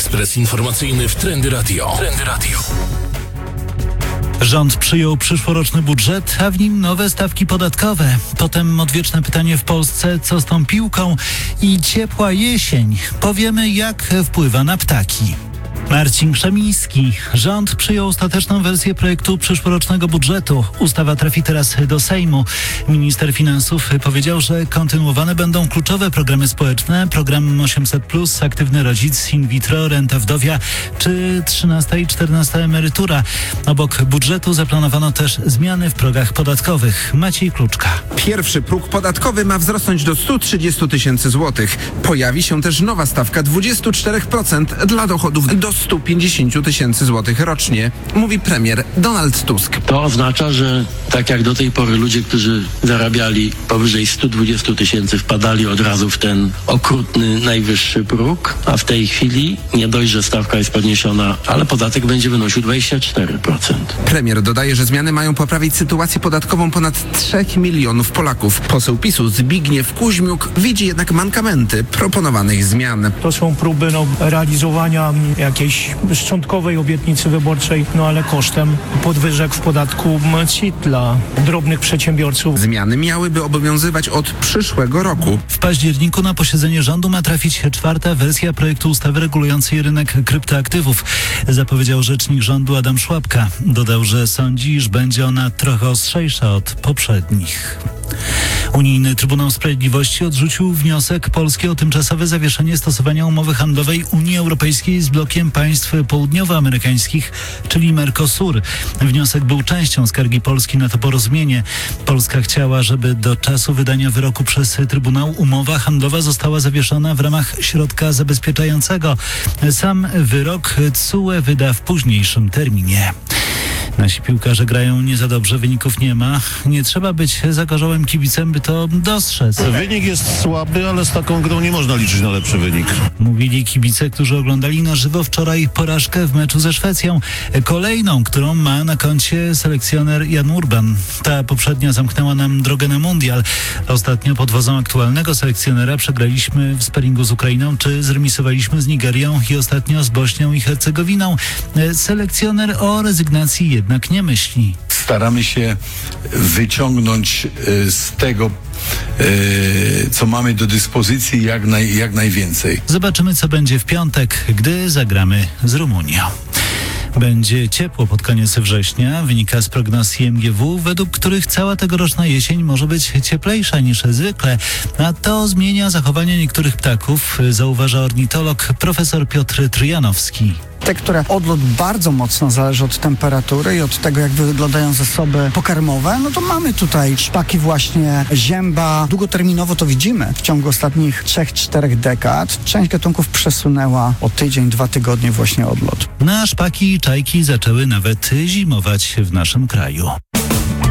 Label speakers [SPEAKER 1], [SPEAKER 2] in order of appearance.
[SPEAKER 1] Ekspres informacyjny w Trendy Radio.
[SPEAKER 2] Rząd przyjął przyszłoroczny budżet, a w nim nowe stawki podatkowe. Potem odwieczne pytanie w Polsce, co z tą piłką i ciepła jesień. Powiemy, jak wpływa na ptaki. Marcin Krzemiński. Rząd przyjął ostateczną wersję projektu przyszłorocznego budżetu. Ustawa trafi teraz do Sejmu. Minister Finansów powiedział, że kontynuowane będą kluczowe programy społeczne, program 800+, aktywny rodzic, in vitro, renta wdowia czy 13. i 14. emerytura. Obok budżetu zaplanowano też zmiany w progach podatkowych. Maciej Kluczka.
[SPEAKER 3] Pierwszy próg podatkowy ma wzrosnąć do 130 tysięcy złotych. Pojawi się też nowa stawka 24% dla dochodów do 150 tysięcy złotych rocznie, mówi premier Donald Tusk.
[SPEAKER 4] To oznacza, że tak jak do tej pory ludzie, którzy zarabiali powyżej 120 tysięcy, wpadali od razu w ten okrutny najwyższy próg, a w tej chwili nie dość, że stawka jest podniesiona, ale podatek będzie wynosił 24%.
[SPEAKER 3] Premier dodaje, że zmiany mają poprawić sytuację podatkową ponad 3 milionów Polaków. Poseł PiS-u Zbigniew Kuźmiuk widzi jednak mankamenty proponowanych zmian.
[SPEAKER 5] To są próby realizowania jakiejś szczątkowej obietnicy wyborczej, ale kosztem podwyżek w podatku CIT dla drobnych przedsiębiorców.
[SPEAKER 3] Zmiany miałyby obowiązywać od przyszłego roku.
[SPEAKER 2] W październiku na posiedzenie rządu ma trafić czwarta wersja projektu ustawy regulującej rynek kryptoaktywów, zapowiedział rzecznik rządu Adam Szłapka. Dodał, że sądzi, iż będzie ona trochę ostrzejsza od poprzednich. Unijny Trybunał Sprawiedliwości odrzucił wniosek Polski o tymczasowe zawieszenie stosowania umowy handlowej Unii Europejskiej z blokiem państw południowoamerykańskich, czyli Mercosur. Wniosek był częścią skargi Polski na to porozumienie. Polska chciała, żeby do czasu wydania wyroku przez Trybunał umowa handlowa została zawieszona w ramach środka zabezpieczającego. Sam wyrok TSUE wyda w późniejszym terminie. Nasi piłkarze grają nie za dobrze, wyników nie ma. Nie trzeba być zagorzałym kibicem, by to dostrzec.
[SPEAKER 6] Wynik jest słaby, ale z taką grą nie można liczyć na lepszy wynik.
[SPEAKER 2] Mówili kibice, którzy oglądali na żywo wczoraj porażkę w meczu ze Szwecją. Kolejną, którą ma na koncie selekcjoner Jan Urban. Ta poprzednia zamknęła nam drogę na mundial. Ostatnio pod wodzą aktualnego selekcjonera przegraliśmy w sparingu z Ukrainą, czy zremisowaliśmy z Nigerią i ostatnio z Bośnią i Hercegowiną. Selekcjoner o rezygnacji jednak nie myśli.
[SPEAKER 6] Staramy się wyciągnąć z tego, co mamy do dyspozycji, jak najwięcej.
[SPEAKER 2] Zobaczymy, co będzie w piątek, gdy zagramy z Rumunią. Będzie ciepło pod koniec września, wynika z prognoz IMGW, według których cała tegoroczna jesień może być cieplejsza niż zwykle, a to zmienia zachowanie niektórych ptaków, zauważa ornitolog profesor Piotr Tryjanowski.
[SPEAKER 7] Te, które odlot bardzo mocno zależy od temperatury i od tego, jak wyglądają zasoby pokarmowe, to mamy tutaj szpaki właśnie zięba. Długoterminowo to widzimy w ciągu ostatnich 3-4 dekad. Część gatunków przesunęła o tydzień, 2 tygodnie właśnie odlot.
[SPEAKER 2] Na szpaki i czajki zaczęły nawet zimować w naszym kraju.